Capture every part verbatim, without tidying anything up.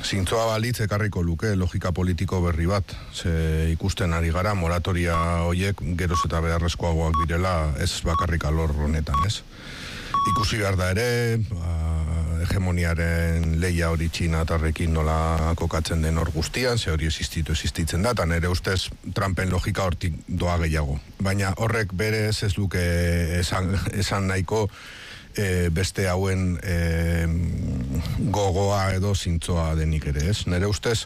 zintzoa balitz ekarriko luke logika politiko berri bat, ze ikusten ari gara moratoria hoiek geroz eta beharrezkoagoak direla ez bakarrik alor honetan, ez? Ikusi behar da ere, ba, hegemoniaren leia hori txinatarrekin nola kokatzen den hor guztian, ze hori existitu existitzen da, eta nire ustez Trumpen logika hortik doa gehiago. Baina horrek berez ez luke esan, esan nahiko e, beste hauen e, gogoa edo zintzoa denik ere, ez? Nire ustez,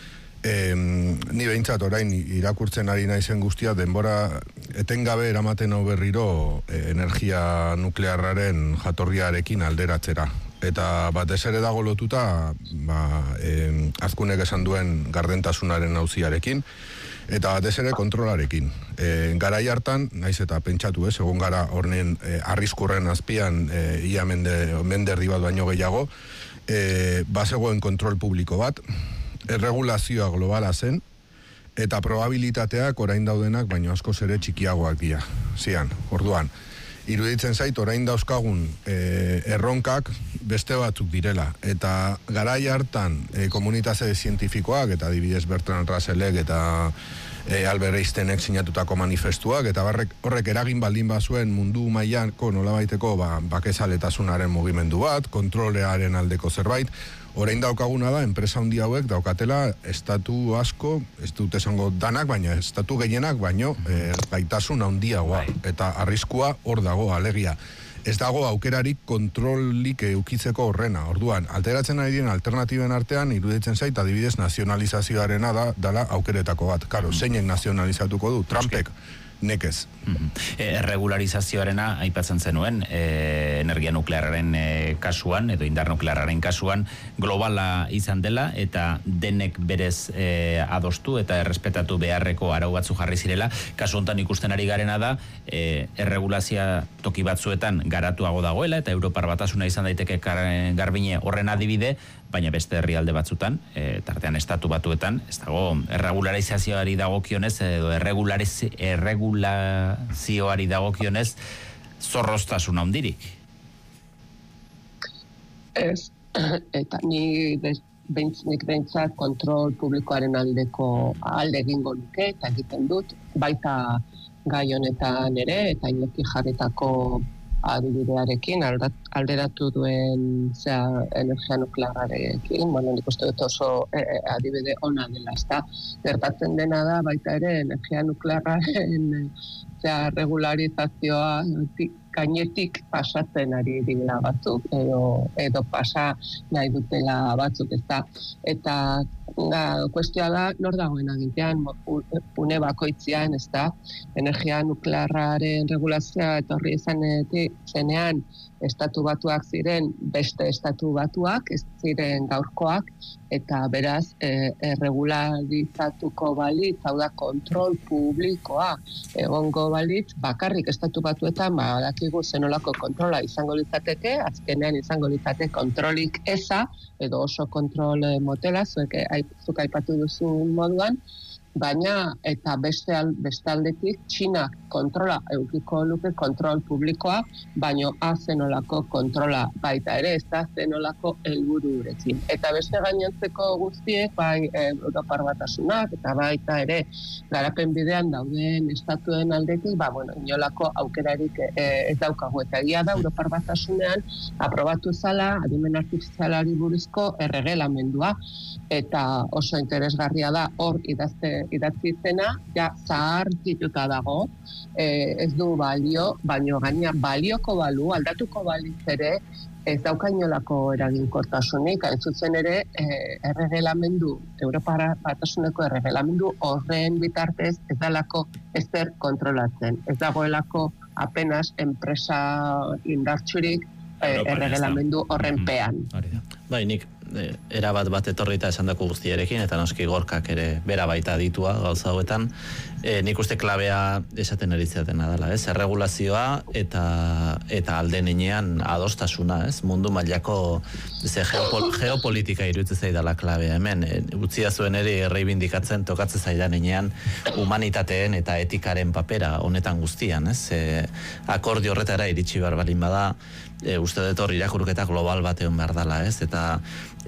e, ni behintzat orain irakurtzen ari naizen guztia, denbora etengabe eramaten hau berriro e, energia nuklearraren jatorriarekin alderatzera. Eta batez ere dago lotuta ba, e, azkunek esan duen gardentasunaren auziarekin, eta batez ere kontrolarekin. E, garai hartan, naiz eta pentsatu ez, egon gara horren e, arriskurren azpian e, ia mende, menderdi bat baino gehiago, e, bazegoen kontrol publiko bat, erregulazioa globala zen, eta probabilitateak orain daudenak baino askoz ere txikiagoak dira. Zian, orduan, iruditzen zait, orain dauzkagun e, erronkak beste batzuk direla. Eta garai hartan e, komunitate zientifikoak, eta adibidez Bertrand Russellek eta e, Albert Einsteinek sinatutako manifestuak, eta barrek, horrek eragin baldin bazuen mundu mailako nolabaiteko ba, bakezaletasunaren mugimendu bat, kontrolearen aldeko zerbait, orain daukaguna da, enpresa handi hauek daukatela estatu asko, ez dut esango danak, baina estatu gehienak, baino e, gaitasun handiagoa, eta arriskua hor dago, alegia. Ez dago aukerarik kontrolik eukitzeko horrena. Orduan, alteratzen ari diren alternatiben artean, iruditzen zait, adibidez nazionalizazioarena da, dala aukeretako bat. Karo, zeinek nazionalizatuko du? Trumpek. Nekez. Mm-hmm. E, Erregularizazioarena aipatzen zenuen, e, energia nuklearraren e, kasuan, edo indar nuklearraren kasuan, globala izan dela, eta denek berez e, adostu eta errespetatu beharreko arau batzu jarri zirela. Kasu hontan ikusten ari garena da, e, erregulazia toki batzuetan garatuago dagoela, eta Europar Batasuna izan daiteke garbine horren adibide, baina beste herrialde batzutan, e, tartean estatu batuetan, ez dago erregularizazioari dagokionez, edo erregulariz, erregulazioari dagokionez, zorroztasun handirik. Ez, eta ni behintznik behintzat kontrol publikoaren aldeko alde egingo nuke, eta egiten dut, baita gai honetan ere, eta ineki jarritako adibidearekin, alderatu duen zea, energia nuklearrarekin, bueno, nik uste dut oso e, adibide ona dela, ezta. Gertatzen dena da, baita ere, energia nuklearraren zea, regularizazioa gainetik pasatzen ari direla batzuk, edo, edo pasa nahi dutela batzuk, ezta. Eta da, kuestioa da, nor dagoen agintean, une bakoitzian, ezta, energia nuklearraren regulazioa etorri izan zenean, estatu batuak ziren beste estatu batuak, ez ziren gaurkoak, eta beraz, e, erregularizatuko balitz, hau da, kontrol publikoa egongo balitz, bakarrik estatu batuetan, ba, dakigu zenolako kontrola izango litzateke, azkenean izango litzateke kontrolik eza, edo oso kontrol motela, zuek zuk aipatu duzun moduan, baina eta beste bestaldetik Txinak kontrola eukiko luke kontrol publikoa, baino a zenolako kontrola baita ere, ez da zenolako helbururekin. Eta beste gainontzeko guztiek, bai Europar Batasunak, eta baita ere garapen bidean dauden estatuen aldetik, ba, bueno, inolako aukerarik e, ez daukagu. Eta egia da, Europar Batasunean aprobatu zala, adimen artifizialari buruzko erregelamendua, eta oso interesgarria da hor idazte, idatzi zena, ja zahar zituta dago, e, ez du balio, baino gaina balioko balu, aldatuko balitz ere, ez daukainolako eraginkortasunik, hain zuzen ere, e, erregelamendu, Europar Batasuneko erregelamendu horren bitartez ez dalako ezer kontrolatzen. Ez dagoelako apenas enpresa indartsurik e, erregelamendu horren pean. Bai, nik erabat bat etorrita esandako guztiarekin, eta noski Gorkak ere bera baita ditua gauza hauetan, e, nik uste klabea esaten eritzeatena dela, ez? Erregulazioa eta eta alden inean adostasuna, ez? Mundu mailako ze geopol, geopolitika iruditzen zaidala klabea hemen, e, utzia zuen ere erreibindikatzen tokatzen zaidan inean humanitateen eta etikaren papera honetan guztian, ez? E, akordio horretara iritsi behar balin bada, e, uste dut hor irakurketa global bat egon behar dela, ez? Eta